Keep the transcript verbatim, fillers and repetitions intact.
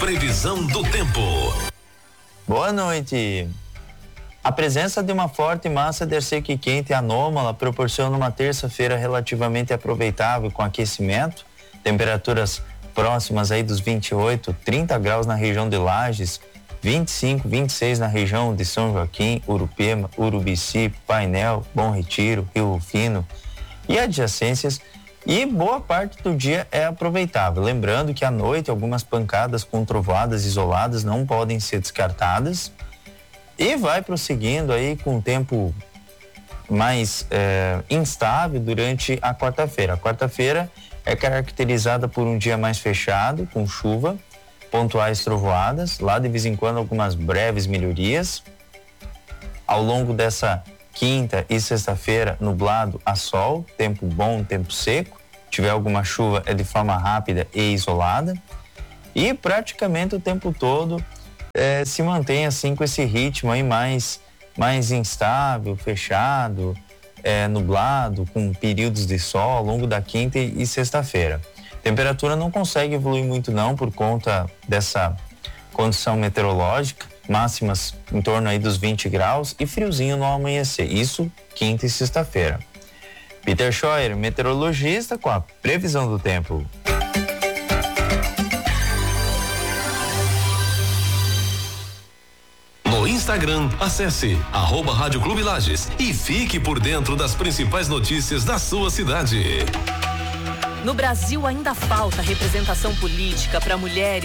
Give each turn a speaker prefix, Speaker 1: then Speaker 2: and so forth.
Speaker 1: Previsão do tempo.
Speaker 2: Boa noite. A presença de uma forte massa de ar seco e quente anômala proporciona uma terça-feira relativamente aproveitável com aquecimento, temperaturas próximas aí dos vinte e oito, trinta graus na região de Lages, vinte e cinco, vinte e seis na região de São Joaquim, Urupema, Urubici, Painel, Bom Retiro, Rio Fino e adjacências, e boa parte do dia é aproveitável. Lembrando que à noite algumas pancadas com trovoadas isoladas não podem ser descartadas, e vai prosseguindo aí com o tempo mais é, instável durante a quarta-feira. A quarta-feira é caracterizada por um dia mais fechado, com chuva, pontuais trovoadas, lá de vez em quando algumas breves melhorias. Ao longo dessa quinta e sexta-feira, nublado a sol, tempo bom, tempo seco. Se tiver alguma chuva é de forma rápida e isolada. E praticamente o tempo todo é, se mantém assim com esse ritmo aí mais, mais instável, fechado, é, nublado, com períodos de sol ao longo da quinta e, e sexta-feira. Temperatura não consegue evoluir muito não por conta dessa condição meteorológica, máximas em torno aí dos vinte graus e friozinho no amanhecer, isso quinta e sexta-feira. Peter Scheuer, meteorologista, com a previsão do tempo.
Speaker 1: No Instagram, acesse arroba Rádio Clube Lages e fique por dentro das principais notícias da sua cidade.
Speaker 3: No Brasil ainda falta representação política para mulheres